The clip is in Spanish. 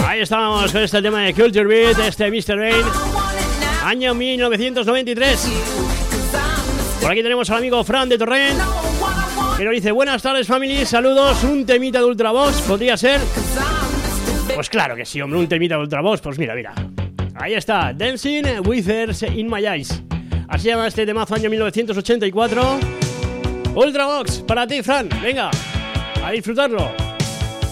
Ahí estábamos con este tema de Culture Beat, este Mr. Rain, año 1993. Por aquí tenemos al amigo Fran de Torrent, que nos dice: buenas tardes, family, saludos, un temita de Ultravox, ¿podría ser? Pues claro que sí, hombre, un temita de Ultravox. Pues mira, ahí está, Dancing with Tears in My Eyes. Así se llama este temazo, año 1984. Ultravox, para ti, Fran, venga, a disfrutarlo.